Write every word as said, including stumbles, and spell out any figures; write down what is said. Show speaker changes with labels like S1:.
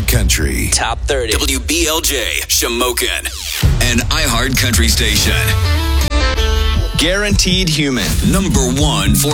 S1: iHeart Country.
S2: Top thirty.
S3: W B L J, Shamokin. An iHeart Country station.
S2: Guaranteed Human.
S3: Number one for